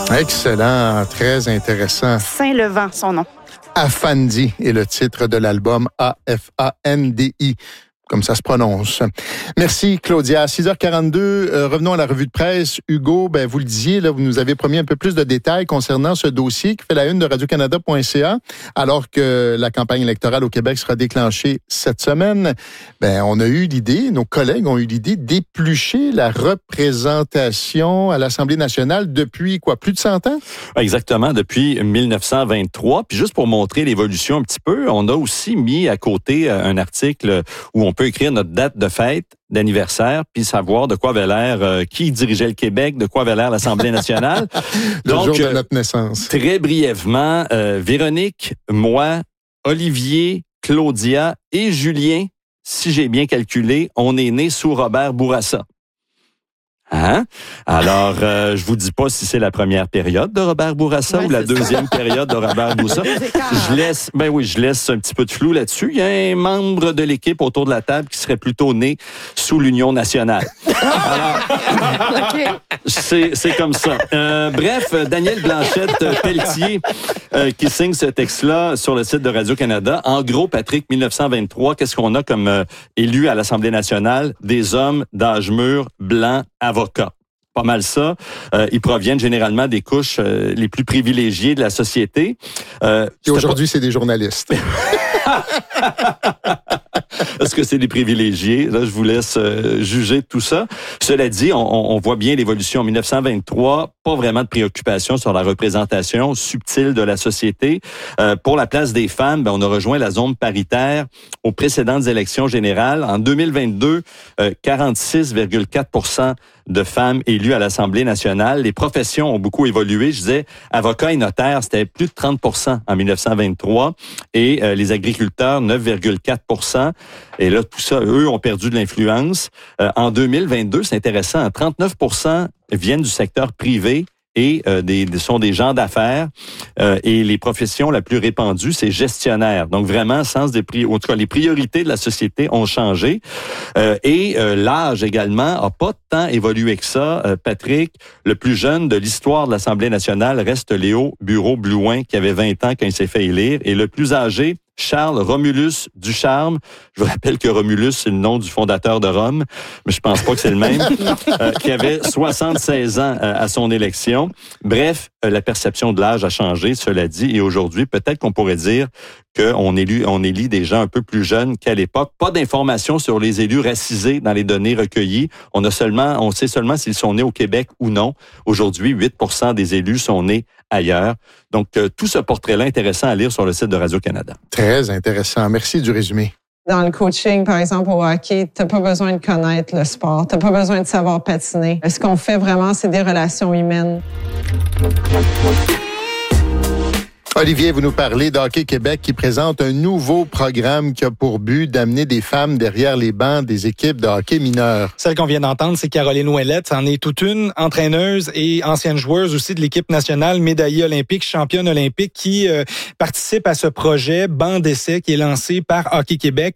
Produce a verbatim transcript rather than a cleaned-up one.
Excellent, très intéressant. Saint-Levant, son nom. Afandi est le titre de l'album, A F A N D I. Comme ça se prononce. Merci, Claudia. À six heures quarante-deux, euh, revenons à la revue de presse. Hugo, ben, vous le disiez, là, vous nous avez promis un peu plus de détails concernant ce dossier qui fait la une de radio canada point c a, alors que la campagne électorale au Québec sera déclenchée cette semaine. Ben, on a eu l'idée, nos collègues ont eu l'idée d'éplucher la représentation à l'Assemblée nationale depuis, quoi, plus de cent ans? Exactement, depuis mille neuf cent vingt-trois. Puis juste pour montrer l'évolution un petit peu, on a aussi mis à côté un article où on peut écrire notre date de fête, d'anniversaire, puis savoir de quoi avait l'air, euh, qui dirigeait le Québec, de quoi avait l'air l'Assemblée nationale. le Donc, jour de notre naissance. Euh, très brièvement, euh, Véronique, moi, Olivier, Claudia et Julien, si j'ai bien calculé, on est nés sous Robert Bourassa. Hein? Alors, euh, je vous dis pas si c'est la première période de Robert Bourassa ouais, ou la deuxième ça. période de Robert Bourassa. Je laisse, ben oui, je laisse un petit peu de flou là-dessus. Il y a un membre de l'équipe autour de la table qui serait plutôt né sous l'Union nationale. Alors, okay. c'est, c'est comme ça. Euh, bref, Daniel Blanchette-Pelletier, euh, qui signe ce texte-là sur le site de Radio-Canada. En gros, Patrick, mille neuf cent vingt-trois, qu'est-ce qu'on a comme euh, élus à l'Assemblée nationale? Des hommes d'âge mûr, blancs, avocats. Pas mal ça. Euh, ils proviennent généralement des couches euh, les plus privilégiées de la société. Euh, Et aujourd'hui, pas... c'est des journalistes. Est-ce que c'est des privilégiés? Là, je vous laisse euh, juger de tout ça. Cela dit, on, on voit bien l'évolution. En mille neuf cent vingt-trois, pas vraiment de préoccupation sur la représentation subtile de la société. Euh, pour la place des femmes, ben, on a rejoint la zone paritaire aux précédentes élections générales. En deux mille vingt-deux, euh, quarante-six virgule quatre pour cent de femmes élues à l'Assemblée nationale. Les professions ont beaucoup évolué. Je disais, avocats et notaires, c'était plus de trente pour cent en mille neuf cent vingt-trois et euh, les agriculteurs, neuf virgule quatre pour cent. Et là, tout ça, eux, ont perdu de l'influence. Euh, en deux mille vingt-deux, c'est intéressant, trente-neuf pour cent viennent du secteur privé et euh, des, sont des gens d'affaires. Euh, et les professions la plus répandue, c'est gestionnaire. Donc vraiment, sens des pri- en tout cas, les priorités de la société ont changé. Euh, et euh, l'âge également a pas tant évolué que ça. Euh, Patrick, le plus jeune de l'histoire de l'Assemblée nationale reste Léo Bureau-Blouin, qui avait vingt ans quand il s'est fait élire. Et le plus âgé, Charles Romulus Ducharme. Je vous rappelle que Romulus, c'est le nom du fondateur de Rome, mais je pense pas que c'est le même, euh, qui avait soixante-seize ans euh, à son élection. Bref, euh, la perception de l'âge a changé, cela dit, et aujourd'hui, peut-être qu'on pourrait dire qu'on élit, on élit des gens un peu plus jeunes qu'à l'époque. Pas d'informations sur les élus racisés dans les données recueillies. On a seulement, on sait seulement s'ils sont nés au Québec ou non. Aujourd'hui, huit pour cent des élus sont nés ailleurs. Donc, euh, tout ce portrait-là intéressant à lire sur le site de Radio-Canada. Très intéressant. Merci du résumé. Dans le coaching, par exemple, au hockey, t'as pas besoin de connaître le sport. T'as pas besoin de savoir patiner. Ce qu'on fait vraiment, c'est des relations humaines. Olivier, vous nous parlez d'Hockey Québec qui présente un nouveau programme qui a pour but d'amener des femmes derrière les bancs des équipes de hockey mineurs. Celle qu'on vient d'entendre, c'est Caroline Ouellette. C'en est toute une, entraîneuse et ancienne joueuse aussi de l'équipe nationale, médaillée olympique, championne olympique, qui euh, participe à ce projet banc d'essai qui est lancé par Hockey Québec.